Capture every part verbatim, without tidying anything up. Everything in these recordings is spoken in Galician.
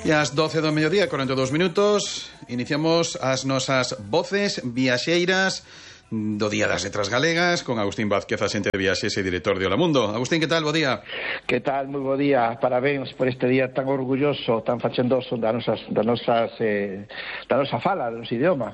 E ás doce do mediodía, cuarenta e dous minutos, iniciamos as nosas voces viaxeiras do Día das Letras Galegas con Agustín Vázquez, asente de viaxes e director de Hola Mundo. Agustín, que tal? Bo día. Que tal? Moi bo día. Parabéns por este día tan orgulloso, tan fachendoso da nosas, da nosas, eh, da nosa fala, do noso idioma.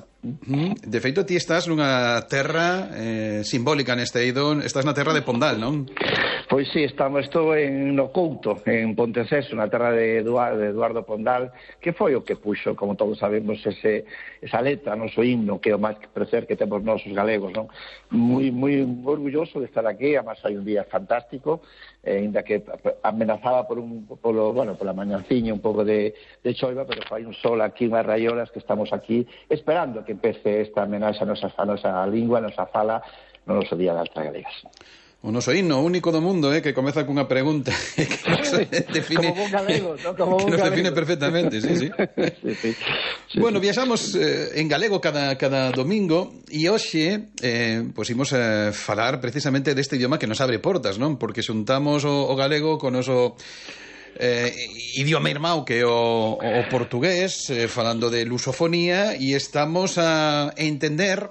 De feito, ti estás nunha terra eh, simbólica neste eido, estás na terra de Pondal, non? Pois sí, estamos, estou en no Couto, en Ponteceso, na terra de Eduardo, de Eduardo Pondal, que foi o que puxo, como todos sabemos, ese, esa letra, noso himno, que é o máis precer que temos nosos galegos, non? Moi, moi orgulloso de estar aquí, además hai un día fantástico, eh, ainda que amenazaba por un, polo, bueno, pola mañanciña un pouco de, de choiva, pero fai un sol aquí, unhas raiolas, que estamos aquí esperando que empece esta amenaza a nosa, a nosa lingua, a nosa fala, no noso Día das Letras Galegas. O noso himno único do mundo, eh, que comeza cunha pregunta que nos define, como bon galego, ¿no? Como bon que nos galego. define perfectamente, sí, sí. sí, sí. sí bueno, sí. viaxamos eh, en galego cada, cada domingo e hoxe eh, pues imos eh, falar precisamente deste idioma que nos abre portas, non? Porque xuntamos o, o galego con o noso eh, idioma irmão que é o, o portugués, eh, falando de lusofonía, e estamos a entender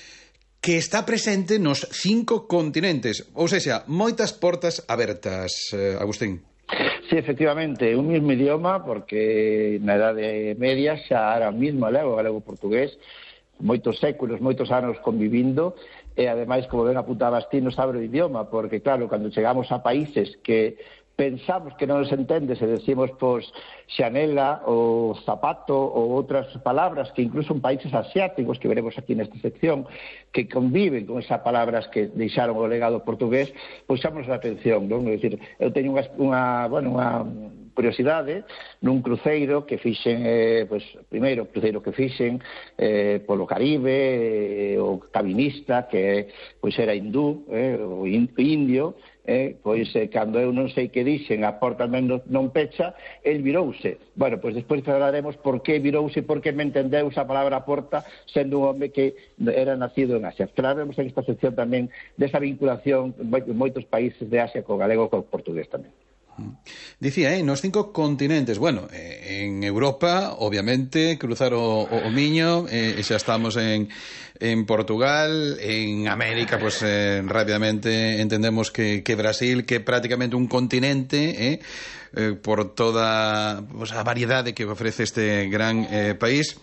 que está presente nos cinco continentes, ou seja, moitas portas abertas, eh, Agustín. Sí, efectivamente, un mismo idioma, porque na Edade Media xa era o mismo galego, galego-portugués, moitos séculos, moitos anos convivindo, e ademais, como ben apuntabas ti, nos abre o idioma, porque claro, cando chegamos a países que pensamos que non nos entende se decimos, pois, xanela ou zapato ou outras palabras que incluso en países asiáticos, que veremos aquí nesta sección, que conviven con esas palabras que deixaron o legado portugués, pois xamos a atención, non? É dicir, eu teño unha, unha, bueno, unha curiosidade nun cruceiro que fixen, eh, pois, primeiro cruceiro que fixen eh, polo Caribe, eh, o cabinista que pois era hindú, eh, o indio, eh, pois eh, cando eu non sei que dixen a porta non, non pecha, el virouse. Bueno, pois despois falaremos por que virouse, por que me entendeu esa palabra porta sendo un home que era nacido en Asia. Falaremos en esta sección tamén desa vinculación en moitos países de Asia co galego e co portugués tamén. Dicía, eh, nos cinco continentes. Bueno, eh, en Europa, obviamente, cruzar o, o, o Miño, eh, xa estamos en, en Portugal, en América, pues eh, rápidamente entendemos que, que Brasil, que é prácticamente un continente, eh, eh, por toda pues, a variedade que ofrece este gran eh, país,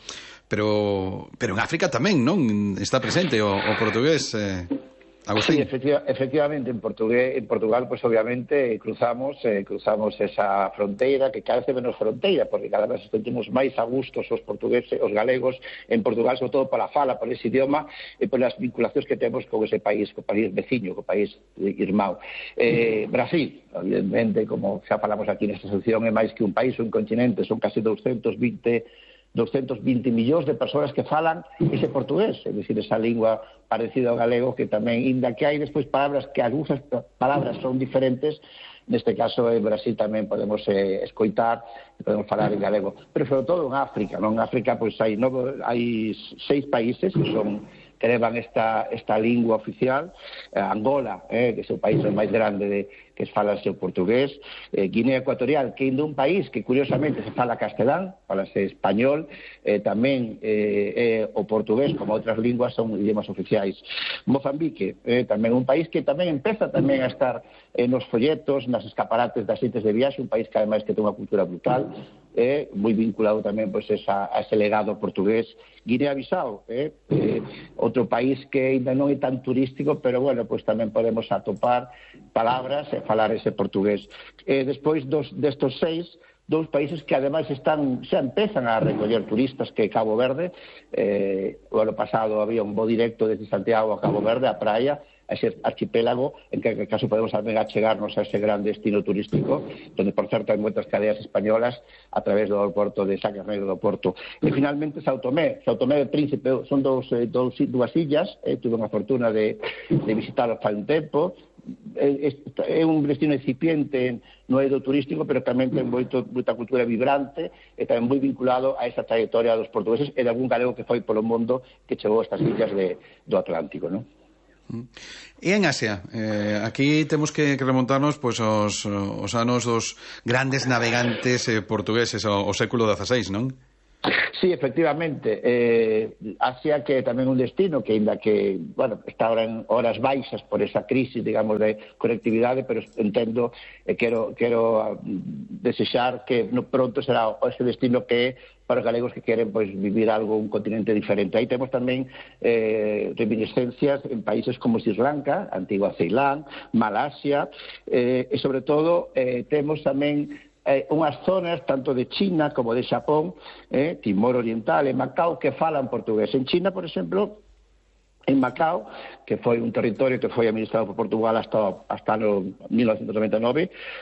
pero, pero en África tamén, non? Está presente o, o portugués, eh. Agustín. Sí, efectiva, efectivamente, en Portugués, en Portugal, pues obviamente cruzamos eh, cruzamos esa fronteira, que cada vez menos fronteira, porque cada vez sentimos máis a gustos os portugueses, os galegos, en Portugal, sobre todo pola fala, por ese idioma, e polas vinculacións que temos con ese país, co país veciño, co país irmão. Eh, Brasil, evidentemente, como xa falamos aquí nesta sección, é máis que un país, un continente, son casi doscientos vinte millóns de persoas que falan ese portugués, é dicir, esa lingua parecida ao galego, que tamén, inda que hai despois palabras que algunhas palabras son diferentes, neste caso en Brasil tamén podemos eh, escoitar, podemos falar en galego, pero sobre todo en África, non? En África pois hai novo, hai seis países que son que levan esta, esta lingua oficial, eh, Angola, eh, que é o país máis grande de, que se fala o portugués, eh, Guinea Ecuatorial, que é un país que curiosamente se fala castelán, falase español, eh, tamén eh, eh, o portugués, como outras linguas, son idiomas oficiais. Mozambique, eh, tamén un país que tamén empeza tamén a estar eh, nos folletos, nas escaparates das xentes de viaxe, un país que ademais que ten unha cultura brutal, eh, moi vinculado tamén pois, esa, a ese legado portugués. Guinea-Bissau, eh, eh, outro país que ainda non é tan turístico, pero bueno, pois tamén podemos atopar palabras e falar ese portugués. Eh, despois dos, destos seis, dous países que ademais están, xa empezan a recoller turistas, que é Cabo Verde. Eh, o ano pasado había un voo directo desde Santiago a Cabo Verde, a praia, a ese archipélago, en que, en caso podemos tamén achegarnos a ese gran destino turístico, donde, por certo, hai moitas cadeas españolas a través do aeroporto de San Carneiro do Porto. E, finalmente, São Tomé. São Tomé e Príncipe son dous, dous, dúas illas, eh, tuve unha fortuna de, de visitar hasta un tempo. É, é un destino incipiente no eido turístico, pero tamén ten moito, moita cultura vibrante e tamén moi vinculado a esa trayectoria dos portugueses e de algún galego que foi polo mundo que chegou a estas illas de, do Atlántico, non? E en Asia, eh, aquí temos que, que remontarnos pois, aos, aos anos dos grandes navegantes eh, portugueses, ao, ao século dieciséis, non? Sí, efectivamente. Eh, Asia, que é tamén un destino que, ainda que, bueno, está ahora en horas baixas por esa crisis, digamos, de conectividade, pero entendo e eh, quero, quero desexar que no pronto será ese destino que é para os galegos que queren pois, vivir algo, un continente diferente. Aí temos tamén eh, reminiscencias en países como Sri Lanka, antigua Ceilán, Malasia, eh, e sobre todo eh, temos tamén eh, unhas zonas tanto de China como de Xapón, eh, Timor Oriental e Macao, que falan portugués. En China, por exemplo, en Macao, que foi un territorio que foi administrado por Portugal hasta, hasta no mil novecentos noventa e nove,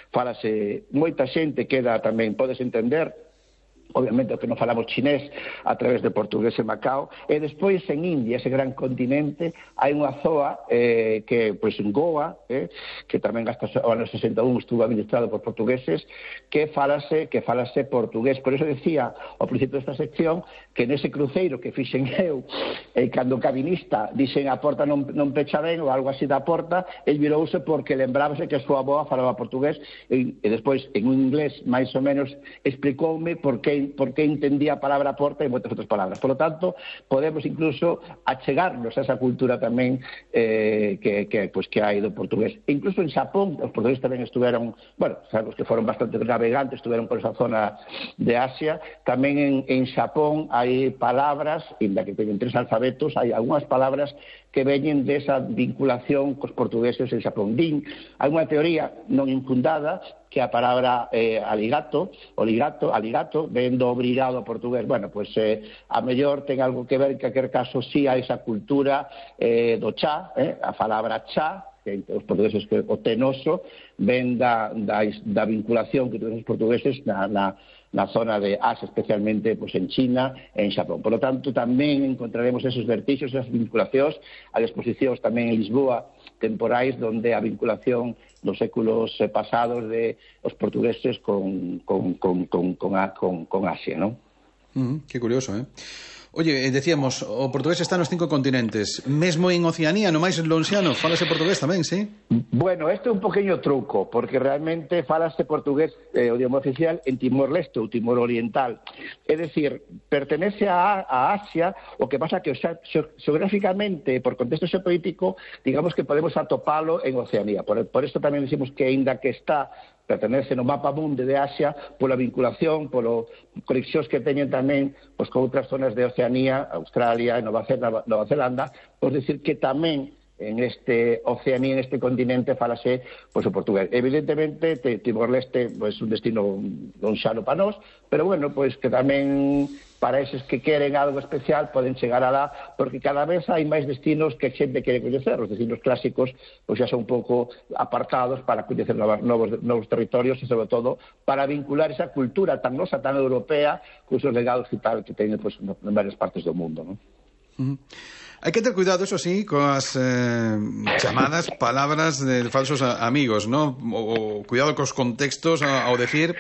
falase moita xente, queda tamén, podes entender, obviamente o que non falamos chinés a través de portugués en Macao, e despois en India, ese gran continente, hai unha zoa eh, que, pois en Goa, eh, que tamén hasta o ano sesenta e un estuvo administrado por portugueses, que falase, que falase portugués. Por eso decía ao principio desta sección que nese cruceiro que fixen eu, eh, cando o cabinista dixen a porta non, non pecha ben ou algo así da porta, el virouse porque lembrábase que a súa avoa falaba portugués e, e despois en un inglés máis ou menos explicoume por que porque entendía a palabra porta e moitas outras palabras. Por lo tanto, podemos incluso achegarnos a esa cultura tamén eh, que, que, pues, que hai do portugués. E incluso en Xapón, os portugueses tamén estuveron, bueno, sabemos que foron bastante navegantes, estuveron por esa zona de Asia, tamén en, en Xapón hai palabras, inda que teñen tres alfabetos, hai algunhas palabras que veñen desa vinculación cos portugueses en Xapón. Din, hai unha teoría non infundada que a palabra eh, aligato, oligato, aligato, ven do obrigado portugués. Bueno, pois pues, eh, a mellor ten algo que ver, en calquer caso, si sí, a esa cultura eh, do chá, eh, a palabra chá, que os portugueses que o tenoso, ven da, da, da vinculación que tuvieron os portugueses na, na, na zona de Asia, especialmente pues, en China e en Xapón. Por lo tanto, tamén encontraremos esos vertixos, esas vinculacións, a exposicións tamén en Lisboa, temporais, donde a vinculación dos séculos pasados de os portugueses con, con, con, con, con, con, con Asia, ¿no? Mm, qué curioso, ¿eh? Oye, decíamos, o portugués está nos cinco continentes, mesmo en Oceanía, no máis lonxiano, falase portugués tamén, sí? Bueno, este é un pequeño truco, porque realmente falase portugués, eh, o idioma oficial, en Timor-Leste ou Timor Oriental. É dicir, pertenece a, a Asia, o que pasa que o sea, xeográficamente, por contexto xeopolítico, digamos que podemos atopalo en Oceanía. Por, por isto tamén decimos que, ainda que está pertenece no mapa mundo de Asia pola vinculación, polo conexións que teñen tamén pois, con outras zonas de Oceanía, Australia e Nova Zelanda, Nova Zelanda, por decir que tamén en este Oceanía, en este continente, falase pois, o portugués. Evidentemente, Timor-Leste é pois, un destino lonxano para nós, pero bueno, pois que tamén para eses que queren algo especial poden chegar alá, porque cada vez hai máis destinos que a xente quere coñecer. Os destinos clásicos pois, xa son un pouco apartados para coñecer novos, novos, novos territorios e, sobre todo, para vincular esa cultura tan nosa, tan europea, con os legados e tal que teñen pois, en varias partes do mundo, non? Uh-huh. Hai que ter cuidado, eso sí, coas eh, chamadas palabras de falsos amigos, ¿no? O, o cuidado cos contextos ao decir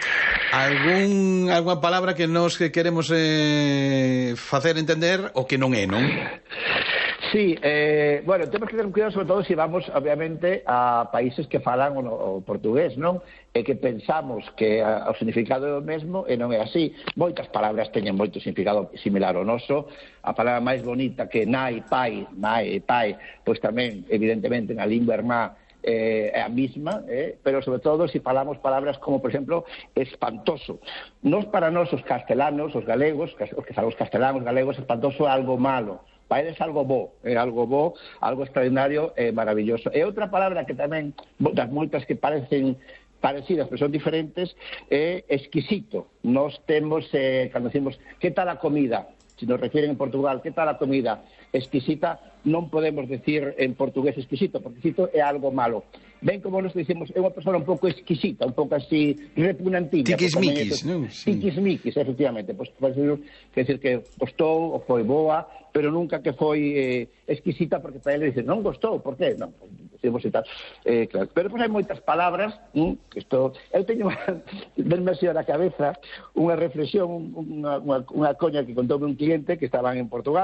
algún algunha palabra que nos que queremos eh, facer entender o que non é, non? Sí, eh, bueno, temos que ter cuidado sobre todo se si vamos, obviamente, a países que falan o, o portugués, non? E que pensamos que a, o significado é o mesmo e non é así. Moitas palabras teñen moito significado similar ao noso. A palabra máis bonita que nai, pai, nai e pai, pois tamén, evidentemente, na lingua irmá eh, é a mesma, eh? Pero sobre todo se si falamos palabras como, por exemplo, espantoso. Nos para nós os castelanos, os galegos, os que falamos castelanos, galegos, espantoso é algo malo. Para eles algo bo, é algo bo, algo extraordinario e maravilloso. E outra palabra que tamén, das moitas que parecen parecidas, pero son diferentes, é exquisito. Nos temos, eh, cando decimos, que tal a comida? Se nos refieren en Portugal, que tal a comida? Exquisita, non podemos decir en portugués exquisito, porque exquisito é algo malo. Ben como nos dicimos, é unha persona un pouco exquisita, un pouco así repugnantiña. Tiquismiquis, non? Sí. Tiquismiquis, efectivamente. Pois, pues, que decir que gostou ou foi boa, pero nunca que foi eh, exquisita, porque para ele dicen, non gostou, por qué? Non, decimos e tal. Eh, claro. Pero depois hai moitas palabras, mm, que isto, eu teño verme así a la cabeza unha reflexión, unha, unha, unha coña que contoume un cliente que estaban en Portugal,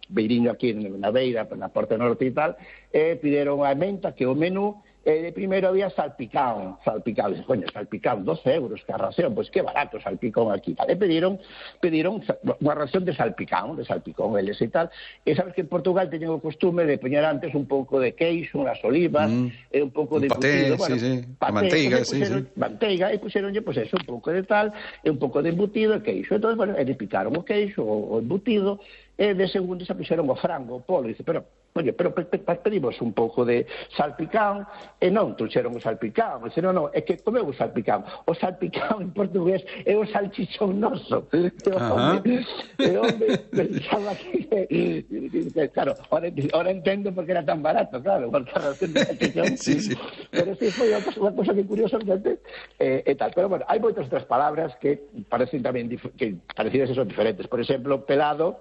beiriño aquí na beira, na Porta Norte e tal, e pideron a emenda que o menú e de primeiro había salpicón, salpicón, dices, coño, salpicón, doce euros que a ración, pois pues que barato salpicón aquí, tal. E pediron, pediron unha ración de salpicón, de salpicón, eles e tal, e sabes que en Portugal teñen o costume de poñer antes un pouco de queixo, unhas olivas, mm. e un pouco de paté, embutido, bueno, sí, sí. paté, manteiga, pues, sí, puxeron, sí. manteiga, e puxeronlle, pois pues, eso, un pouco de tal, e un pouco de embutido e queixo, entón, bueno, e de picaron o queixo, o, o embutido, e de segundo se puxeron o frango, o polo, e dice, pero, oye, pero pe, pe, pedimos un pouco de salpicón, e non trouxeron o salpicón, dice, non, non, é que comeu o salpicón, o salpicón en portugués é o salchichón noso, e o hombre, e o hombre pensaba que, claro, ahora, ahora entendo porque era tan barato, claro, porque a relación de salchichón, sí, sí. Pero sí, foi unha cosa, unha cosa que curiosamente, eh, e tal, pero bueno, hai moitas outras palabras que parecen tamén, que parecidas e son diferentes, por exemplo, pelado,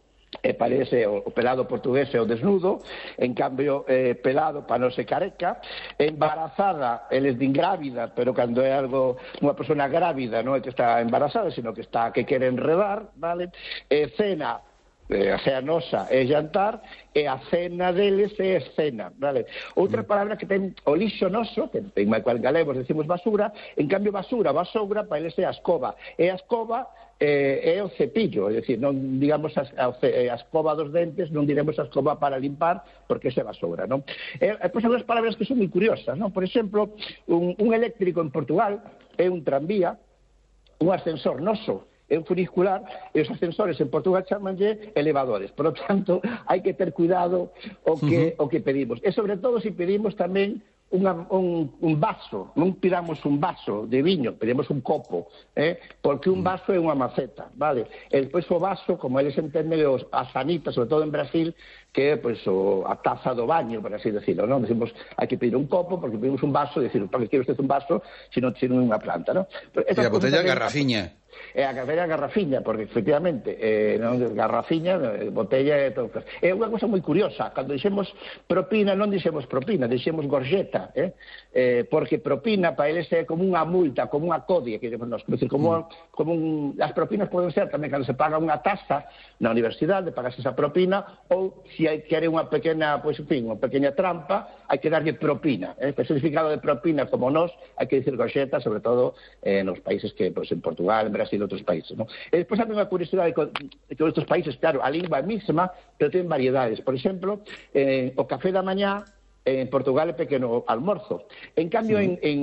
e parece o, o pelado portugués é o desnudo, en cambio eh, pelado para non ser careca, embarazada eles din grávida, pero cando é algo unha persona grávida non é que está embarazada, sino que está que quere enredar, vale? E cena eh, a cea nosa é jantar e a cena deles é escena, vale? Outra palabra que ten o lixo noso, que en cual galegos decimos basura, en cambio basura, basoura, para eles é a escoba, e a escoba eh, é o cepillo, é dicir, non digamos a, a, a escoba dos dentes, non diremos a escoba para limpar, porque ese basura, non? E, e pois, hai palabras que son moi curiosas, non? Por exemplo, un, un eléctrico en Portugal é un tranvía, un ascensor noso é un funicular, e os ascensores en Portugal chamanlle elevadores. Por lo tanto, hai que ter cuidado o que, uh -huh. o que pedimos. E sobre todo, se pedimos tamén Una, un, un vaso, non pidamos un vaso de viño, pedimos un copo, eh? porque un vaso é unha maceta, vale? E despois o vaso, como eles entenden, os, a sanita, sobre todo en Brasil, que é pues, o, a taza do baño, por así decirlo, non? Decimos, hai que pedir un copo, porque pedimos un vaso, e decir, para que quero usted un vaso, se non tiene unha planta, non? E a botella garrafiña. É a botella garrafiña, porque efectivamente eh, non garrafiña, eh, botella e todo. É unha cosa moi curiosa, cando dixemos propina non dixemos propina, dixemos gorjeta, eh? Eh, porque propina para eles é como unha multa, como unha codia, que nos, decir, como, mm. como un, as propinas poden ser tamén cando se paga unha taxa na universidade, pagas esa propina, ou se hai quere unha pequena, pois, en fin, unha pequena trampa, hai que darlle propina, eh? O significado de propina, como nós, hai que dicir gorjeta, sobre todo eh, nos países que, pois, en Portugal, en Brasil, de outros países, ¿no? E despois hai unha curiosidade de que outros países, claro, a lingua é mesma, pero ten variedades. Por exemplo, eh, o café da mañá en Portugal é pequeno almorzo. En cambio, sí. en, en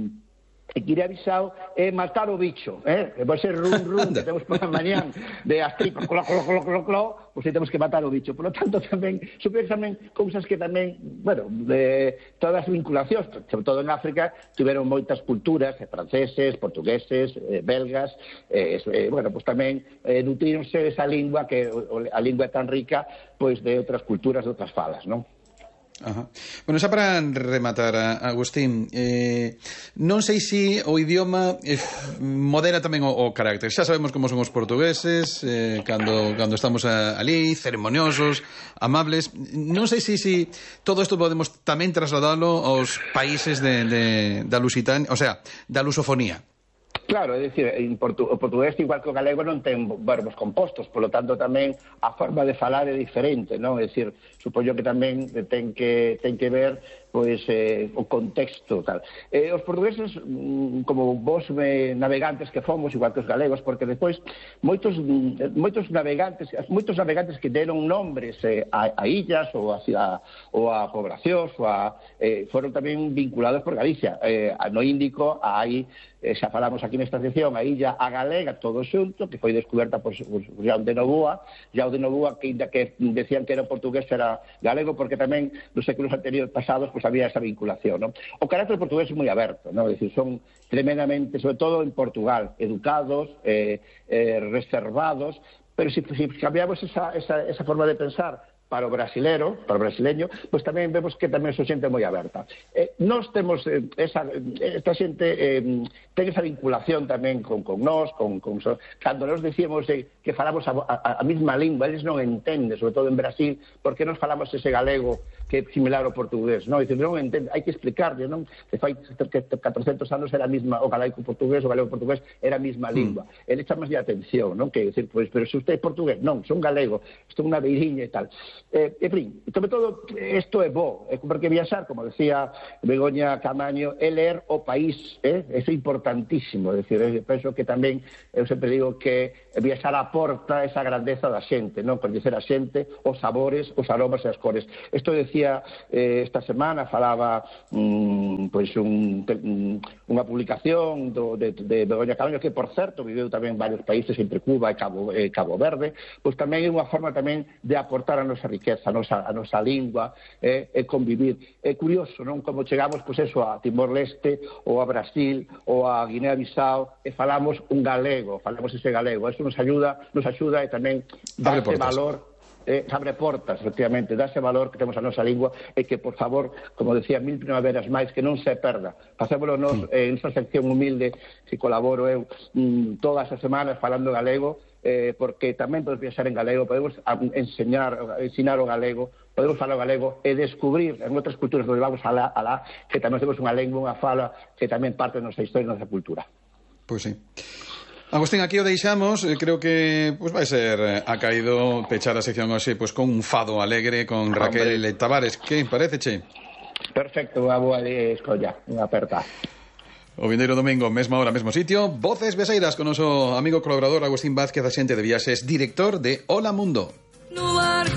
en Guinea-Bissau é matar o bicho, eh? Vai ser rum rum, que temos por a mañán de as tripas, clo, clo, clo, clo, clo, pois pues temos que matar o bicho. Por lo tanto, tamén, super tamén cousas que tamén, bueno, de todas as vinculacións, sobre todo en África, tiveron moitas culturas, eh, franceses, portugueses, eh, belgas, eh, eh, bueno, pois pues tamén eh, nutríronse esa lingua, que a lingua é tan rica, pois pues, de outras culturas, de outras falas, non? Ajá. Bueno, xa para rematar, Agustín, eh, non sei se o idioma eh, modera tamén o, o carácter. Xa sabemos como son os portugueses, eh, cando, cando estamos a, ali, ceremoniosos, amables. Non sei se si todo isto podemos tamén trasladalo aos países de, de, da Lusitania, o sea, da lusofonía. Claro, é dicir, en portu o portugués, igual que o galego, non ten verbos compostos, polo tanto tamén a forma de falar é diferente, non? É dicir, supoño que tamén ten que, ten que ver pois eh, o contexto tal. Eh, os portugueses, como vos eh, navegantes que fomos, igual que os galegos, porque despois moitos moitos navegantes, moitos navegantes que deron nombres eh, a, a illas ou a, a, ou a poblacións, ou a, eh, foron tamén vinculados por Galicia. Eh, no Índico hai, eh, xa falamos aquí nesta sección, a illa a Galega, todo xunto, que foi descoberta por, por João de Novoa, João de Novoa, que, que decían que era portugués, era galego, porque tamén nos séculos anteriores pasados pues había esa vinculación, ¿no? O carácter portugués é moi aberto, ¿no? Es decir, son tremendamente, sobre todo en Portugal, educados, eh, eh, reservados, pero si, si cambiamos esa, esa, esa forma de pensar para o brasilero, para o brasileño, pois tamén vemos que tamén son xente moi aberta. Eh, nós temos eh, esa, esta xente eh, ten esa vinculación tamén con, con nós, con, con, cando nós dicíamos eh, que falamos a, a, a mesma lingua, eles non entenden, sobre todo en Brasil, porque nós falamos ese galego que é similar ao portugués, non? Dicir, non entende, hai que explicarle, non? Que fai catrocentos anos era a mesma, o galaico portugués, o galego portugués era a mesma lingua. Mm. Ele chama de atención, non? Que decir, pois, pero se usted é portugués, non, son galego, estou unha beiriña e tal. Eh, en fin, sobre todo, isto é bo, é porque viaxar, como decía Begoña Camaño, é ler o país, eh? Eso é importantísimo, é dicir, eu penso que tamén, eu sempre digo que viaxar aporta esa grandeza da xente, non? Coñecer a xente, os sabores, os aromas e as cores. Isto decía eh, esta semana, falaba mm, pois un, un, unha publicación do, de, de Begoña Camaño, que, por certo, viveu tamén en varios países, entre Cuba e Cabo, eh, Cabo Verde, pois tamén é unha forma tamén de aportar a nosa riqueza, a nosa, a nosa lingua, eh, e convivir. É curioso, non? Como chegamos, pois eso, a Timor-Leste, ou a Brasil, ou a Guinea-Bissau, e falamos un galego, falamos ese galego. Eso nos ayuda, nos axuda e tamén dá ese valor, eh, abre portas, efectivamente, dá ese valor que temos a nosa lingua e que, por favor, como decía, mil primaveras máis, que non se perda. Facémolo nos, eh, en esa sección humilde que colaboro eu mm, todas as semanas falando galego, eh, porque tamén podemos viaxar en galego, podemos enseñar, ensinar o galego, podemos falar o galego e descubrir en outras culturas onde vamos a la, a la que tamén temos unha lengua, unha fala que tamén parte da nosa historia e da nosa cultura. Pois sí. Agustín, aquí o deixamos. Creo que pues, vai ser acaído pechar a sección hoxe pues, con un fado alegre con Raquel Hombre. Tavares. Que parece, che? Perfecto, unha boa de escolla, unha aperta. O vindeiro domingo, mesma hora, mesmo sitio. Voces Beseiras con o noso amigo colaborador Agustín Vázquez, axente de viaxes, director de Hola Mundo.